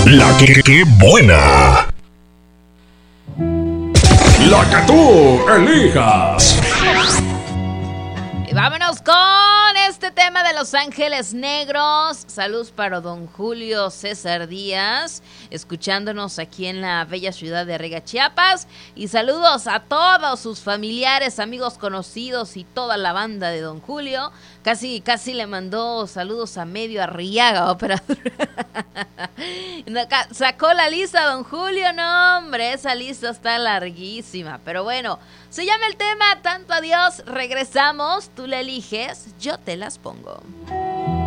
La que buena. La que tú elijas. Y vámonos con este tema de Los Ángeles Negros. Saludos para don Julio César Díaz, escuchándonos aquí en la bella ciudad de Arriga, Chiapas. Y saludos a todos sus familiares, amigos, conocidos y toda la banda de don Julio. Casi le mandó saludos a medio Arriaga, operador. Sacó la lista don Julio, no hombre, esa lista está larguísima. Pero bueno, se llama el tema Tanto Adiós. Regresamos, tú la eliges, yo te las pongo.